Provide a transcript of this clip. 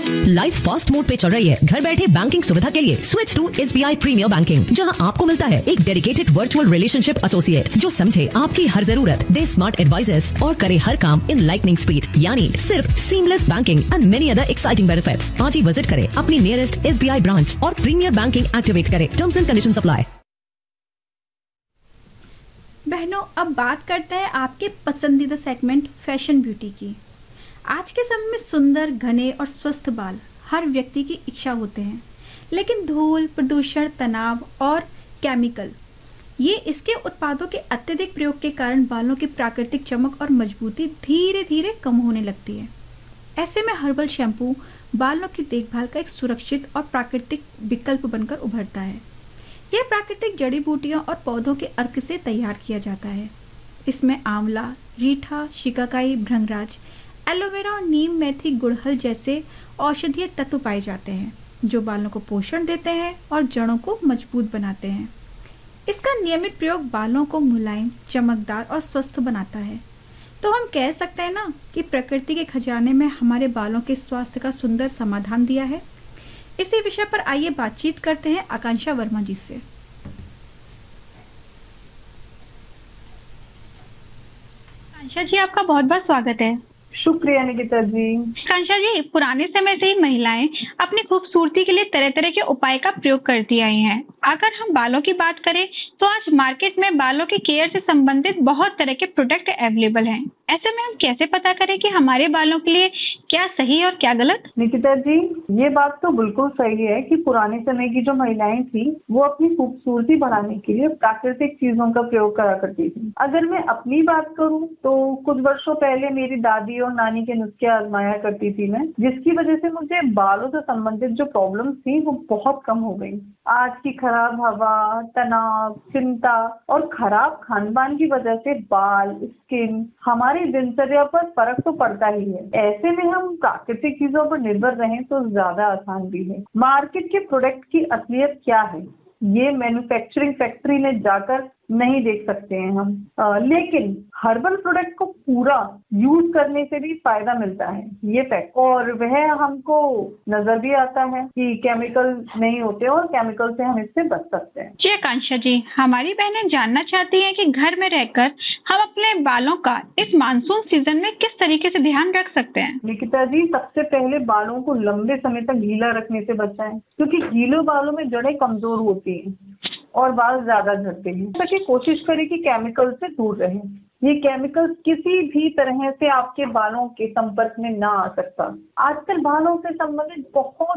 Life fast mode पे चल रही है। घर बैठे बैंकिंग सुविधा के लिए switch to SBI premiere banking, जहां आपको मिलता है एक डेडिकेटेड वर्चुअल रिलेशनशिप एसोसिएट जो समझे आपकी हर जरूरत, दे स्मार्ट एडवाइजेस और करे हर काम इन लाइटनिंग स्पीड, यानी सिर्फ seamless banking and many other exciting benefits. आज ही विजिट करें अपनी नियरेस्ट SBI ब्रांच और प्रीमियर बैंकिंग एक्टिवेट करें। Terms and conditions apply. बहनों, अब बात करते हैं आपके पसंदीदा सेगमेंट फैशन ब्यूटी की। आज के समय में सुंदर, घने और स्वस्थ बाल हर व्यक्ति की इच्छा होते हैं, लेकिन धूल, प्रदूषण, तनाव और केमिकल ये इसके उत्पादों के अत्यधिक प्रयोग के कारण बालों की प्राकृतिक चमक और मजबूती धीरे धीरे कम होने लगती है। ऐसे में हर्बल शैम्पू बालों की देखभाल का एक सुरक्षित और प्राकृतिक विकल्प बनकर उभरता है। यह प्राकृतिक जड़ी बूटियों और पौधों के अर्क से तैयार किया जाता है। इसमें आंवला, रीठा, शिकाकाई, भृंगराज, एलोवेरा और नीम, मेथी, गुड़हल जैसे औषधीय तत्व पाए जाते हैं जो बालों को पोषण देते हैं और जड़ों को मजबूत बनाते हैं। इसका नियमित प्रयोग बालों को मुलायम, चमकदार और स्वस्थ बनाता है। तो हम कह सकते हैं ना कि प्रकृति के खजाने में हमारे बालों के स्वास्थ्य का सुंदर समाधान दिया है। इसी विषय पर आइए बातचीत करते हैं आकांक्षा वर्मा जी से। आकांक्षा जी, आपका बहुत बहुत स्वागत है। शुक्रिया निकिता जी। आकांक्षा जी, पुराने समय से ही महिलाएं अपनी खूबसूरती के लिए तरह तरह के उपाय का प्रयोग करती आई हैं। अगर हम बालों की बात करें तो आज मार्केट में बालों की केयर से संबंधित बहुत तरह के प्रोडक्ट अवेलेबल हैं। ऐसे में हम कैसे पता करें कि हमारे बालों के लिए क्या सही और क्या गलत? निकिता जी, ये बात तो बिल्कुल सही है कि पुराने समय की जो महिलाएं थी वो अपनी खूबसूरती बढ़ाने के लिए प्राकृतिक चीजों का प्रयोग करा करती थी। अगर मैं अपनी बात करूं तो कुछ वर्षों पहले मेरी दादी और नानी के नुस्खे आजमाया करती थी मैं, जिसकी वजह से मुझे बालों से संबंधित जो प्रॉब्लम्स थी वो बहुत कम हो गई। आज की खराब हवा, तनाव, चिंता और खराब खान-पान की वजह से बाल, स्किन, हमारी दिनचर्या पर फर्क तो पड़ता ही है। ऐसे में हम प्राकृतिक चीजों पर निर्भर रहें तो ज्यादा आसान भी है। मार्केट के प्रोडक्ट की असलियत क्या है ये मैन्युफैक्चरिंग फैक्ट्री में जाकर नहीं देख सकते हैं हम, लेकिन हर्बल प्रोडक्ट को पूरा यूज करने से भी फायदा मिलता है, ये फैक्ट। और वह हमको नजर भी आता है कि केमिकल नहीं होते और केमिकल से हम इससे बच सकते हैं। जी आकांक्षा जी, हमारी बहनें जानना चाहती हैं कि घर में रहकर हम अपने बालों का इस मानसून सीजन में किस तरीके से ध्यान रख सकते हैं? निकिता जी, सबसे पहले बालों को लंबे समय तक गीला रखने से बचाएं, क्योंकि गीले बालों में जड़ें कमजोर होती हैं और बाल ज्यादा झड़ते हैं। ताकि कोशिश करें कि केमिकल से दूर रहें। ये केमिकल किसी भी तरह से आपके बालों के संपर्क में ना आ सकता। आजकल बालों से संबंधित बहुत